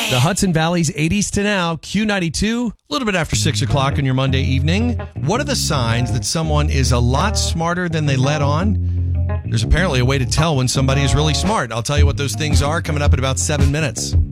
The Hudson Valley's 80s to now, Q92, a little bit after 6 o'clock on your Monday evening. What are the signs that someone is a lot smarter than they let on? There's apparently a way to tell when somebody is really smart. I'll tell you what those things are coming up in about 7 minutes.